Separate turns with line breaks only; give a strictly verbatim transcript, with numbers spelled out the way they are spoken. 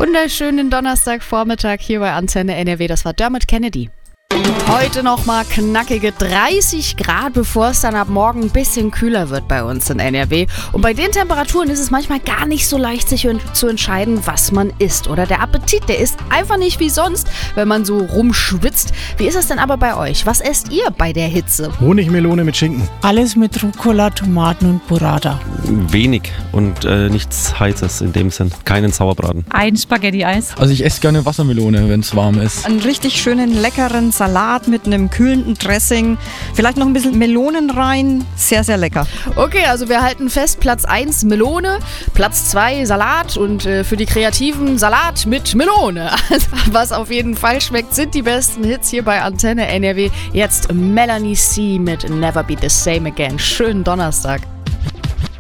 Wunderschönen Donnerstagvormittag hier bei Antenne N R W. Das war Dermot Kennedy. Heute noch mal knackige dreißig Grad, bevor es dann ab morgen ein bisschen kühler wird bei uns in N R W. Und bei den Temperaturen ist es manchmal gar nicht so leicht, sich zu entscheiden, was man isst. Oder der Appetit, der ist einfach nicht wie sonst, wenn man so rumschwitzt. Wie ist es denn aber bei euch? Was esst ihr bei der Hitze?
Honigmelone mit Schinken.
Alles mit Rucola, Tomaten und Burrata.
Wenig und äh, nichts Heißes in dem Sinn. Keinen Sauerbraten.
Ein Spaghetti-Eis.
Also ich esse gerne Wassermelone, wenn es warm ist.
Einen richtig schönen, leckeren Salat mit einem kühlenden Dressing. Vielleicht noch ein bisschen Melonen rein. Sehr, sehr lecker.
Okay, also wir halten fest, Platz eins Melone, Platz zwei Salat und äh, für die Kreativen Salat mit Melone. Also, was auf jeden Fall schmeckt, sind die besten Hits hier bei Antenne N R W. Jetzt Melanie C. mit Never Be the Same Again. Schönen Donnerstag.